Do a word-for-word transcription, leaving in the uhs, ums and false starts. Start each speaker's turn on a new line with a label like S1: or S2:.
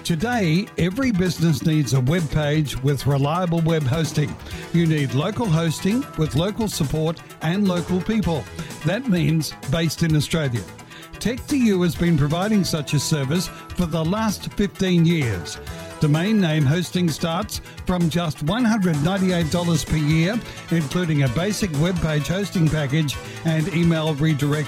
S1: Today, every business needs a web page with reliable web hosting. You need local hosting with local support and local people. That means based in Australia. tech two u has been providing such a service for the last fifteen years. Domain name hosting starts from just one hundred ninety-eight dollars per year, including a basic web page hosting package and email redirect